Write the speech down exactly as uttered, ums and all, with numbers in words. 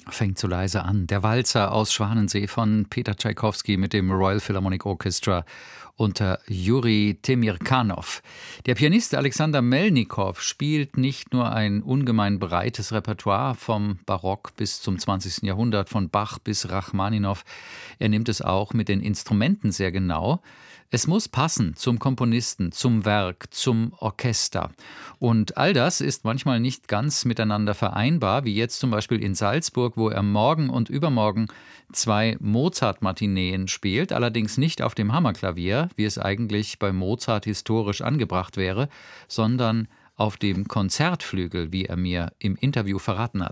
Fängt so leise an. Der Walzer aus Schwanensee von Peter Tschaikowski mit dem Royal Philharmonic Orchestra unter Juri Temirkanov. Der Pianist Alexander Melnikow spielt nicht nur ein ungemein breites Repertoire vom Barock bis zum zwanzigsten Jahrhundert, von Bach bis Rachmaninow. Er nimmt es auch mit den Instrumenten sehr genau. Es muss passen zum Komponisten, zum Werk, zum Orchester. Und all das ist manchmal nicht ganz miteinander vereinbar, wie jetzt zum Beispiel in Salzburg, wo er morgen und übermorgen zwei Mozart-Matineen spielt, allerdings nicht auf dem Hammerklavier, wie es eigentlich bei Mozart historisch angebracht wäre, sondern auf dem Konzertflügel, wie er mir im Interview verraten hat.